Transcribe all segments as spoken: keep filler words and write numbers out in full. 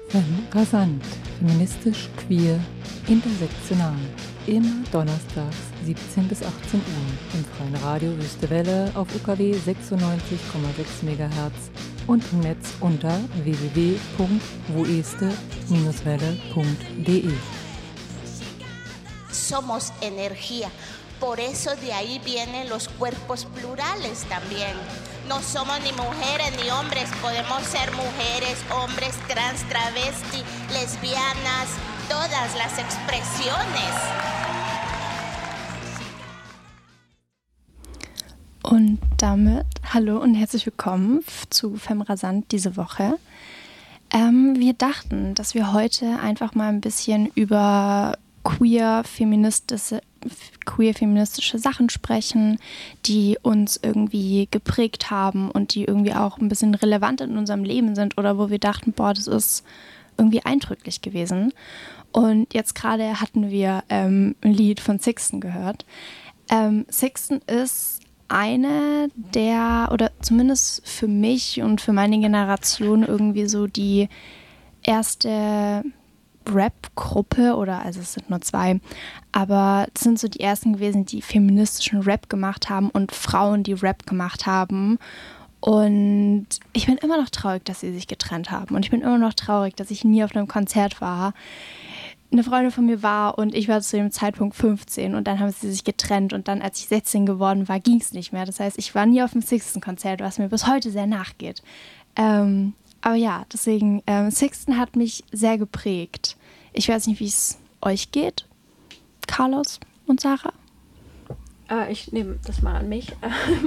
Femme rasant, feministisch, queer, intersektional. Immer donnerstags siebzehn bis achtzehn Uhr im freien Radio Wüste Welle auf U K W sechsundneunzig Komma sechs Megahertz und im Netz unter w w w punkt woeste Bindestrich welle punkt de. Somos energía. Por eso de ahí vienen los cuerpos plurales también. No somos ni mujeres ni hombres, podemos ser mujeres, hombres, trans, travesti, lesbianas, todas las expresiones. Und damit hallo und herzlich willkommen zu Femme rasant diese Woche. Ähm, wir dachten, dass wir heute einfach mal ein bisschen über queer feministische queer-feministische Sachen sprechen, die uns irgendwie geprägt haben und die irgendwie auch ein bisschen relevant in unserem Leben sind oder wo wir dachten, boah, das ist irgendwie eindrücklich gewesen. Und jetzt gerade hatten wir ähm, ein Lied von Sixten gehört. Ähm, Sixten ist eine der, oder zumindest für mich und für meine Generation irgendwie so die erste Rap-Gruppe, oder also es sind nur zwei, aber es sind so die ersten gewesen, die feministischen Rap gemacht haben und Frauen, die Rap gemacht haben. Und ich bin immer noch traurig, dass sie sich getrennt haben. Und ich bin immer noch traurig, dass ich nie auf einem Konzert war. Eine Freundin von mir war und ich war zu dem Zeitpunkt fünfzehn und dann haben sie sich getrennt und dann, als ich sechzehn geworden war, ging es nicht mehr. Das heißt, ich war nie auf dem Sixten-Konzert, was mir bis heute sehr nachgeht. Ähm, Aber ja, deswegen, ähm, Sixten hat mich sehr geprägt. Ich weiß nicht, wie es euch geht, Carlos und Sarah. Äh, ich nehme das mal an mich.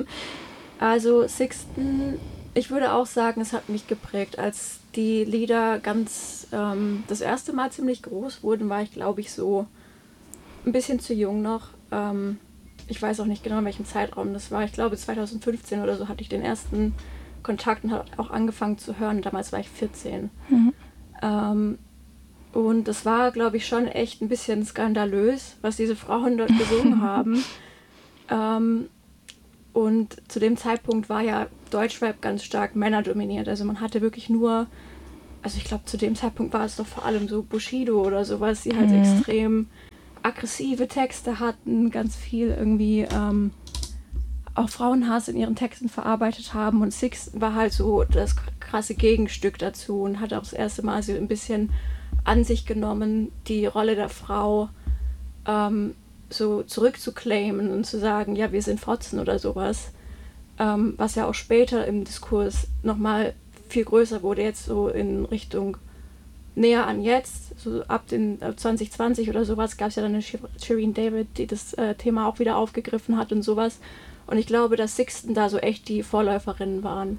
Also Sixten, ich würde auch sagen, es hat mich geprägt. Als die Lieder ganz ähm, das erste Mal ziemlich groß wurden, war ich, glaube ich, so ein bisschen zu jung noch. Ähm, ich weiß auch nicht genau, in welchem Zeitraum das war. Ich glaube, zwanzig fünfzehn oder so hatte ich den ersten Kontakt und habe auch angefangen zu hören. Damals war ich vierzehn. Mhm. Ähm, und das war, glaube ich, schon echt ein bisschen skandalös, was diese Frauen dort gesungen haben. Ähm, und zu dem Zeitpunkt war ja Deutschrap ganz stark männerdominiert. Also man hatte wirklich nur, also ich glaube, zu dem Zeitpunkt war es doch vor allem so Bushido oder sowas, die halt mhm. extrem aggressive Texte hatten, ganz viel irgendwie ähm, auch Frauenhass in ihren Texten verarbeitet haben, und Six war halt so das krasse Gegenstück dazu und hat auch das erste Mal so ein bisschen an sich genommen, die Rolle der Frau ähm, so zurückzuclaimen und zu sagen, ja, wir sind Fotzen oder sowas, ähm, was ja auch später im Diskurs nochmal viel größer wurde, jetzt so in Richtung näher an jetzt, so ab den ab zwanzig zwanzig oder sowas, gab es ja dann eine Shirin David, die das äh, Thema auch wieder aufgegriffen hat und sowas. Und ich glaube, dass Sixten da so echt die Vorläuferinnen waren.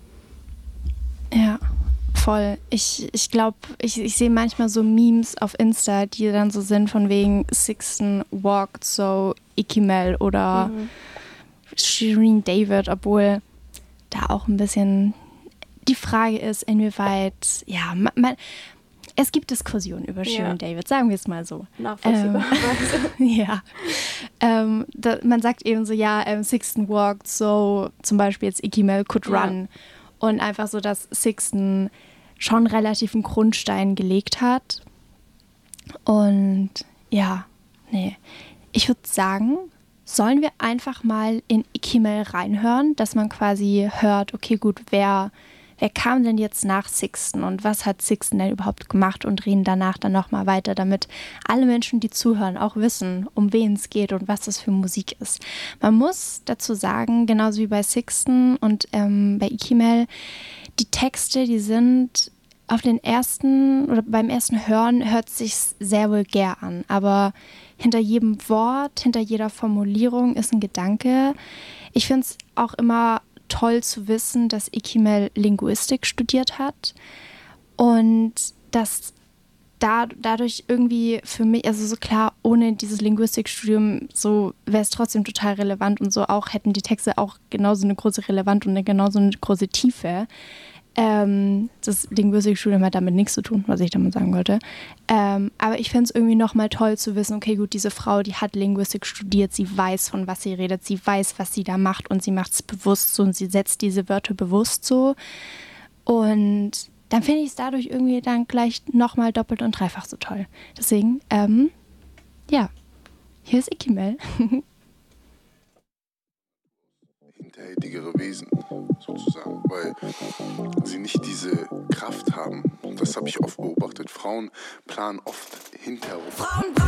Ja, voll. Ich, ich glaube, ich, ich sehe manchmal so Memes auf Insta, die dann so sind von wegen Sixten walked so Ikimel oder mhm. Shirin David, obwohl da auch ein bisschen die Frage ist, inwieweit, ja, man, man es gibt Diskussionen über Shirin ja. David, sagen wir es mal so. Nachvollziehbar. Ähm, ja. Ähm, da, man sagt eben so, ja, ähm, Sixten walked, so zum Beispiel jetzt Ikimel could ja. run. Und einfach so, dass Sixten schon relativ einen Grundstein gelegt hat. Und ja, nee. Ich würde sagen, sollen wir einfach mal in Ikimel reinhören, dass man quasi hört, okay, gut, wer... Wer kam denn jetzt nach Sixten und was hat Sixten denn überhaupt gemacht, und reden danach dann nochmal weiter, damit alle Menschen, die zuhören, auch wissen, um wen es geht und was das für Musik ist. Man muss dazu sagen, genauso wie bei Sixten und ähm, bei Ikimel, die Texte, die sind auf den ersten oder beim ersten Hören hört es sich sehr vulgär an, aber hinter jedem Wort, hinter jeder Formulierung ist ein Gedanke. Ich finde es auch immer toll zu wissen, dass Ikimel Linguistik studiert hat und dass da, dadurch irgendwie für mich, also so klar, ohne dieses Linguistikstudium, so wäre es trotzdem total relevant und so auch hätten die Texte auch genauso eine große Relevanz und eine, genauso eine große Tiefe. Ähm, das Linguistikstudium hat damit nichts zu tun, was ich damit sagen wollte. Ähm, aber ich finde es irgendwie nochmal toll zu wissen, okay, gut, diese Frau, die hat Linguistik studiert, sie weiß, von was sie redet, sie weiß, was sie da macht und sie macht es bewusst so und sie setzt diese Wörter bewusst so. Und dann finde ich es dadurch irgendwie dann gleich nochmal doppelt und dreifach so toll. Deswegen, ähm, ja, hier ist Ikimel. Hinterhältigere Wesen, sozusagen, weil sie nicht diese Kraft haben. Das habe ich oft beobachtet. Frauen planen oft hinterherum.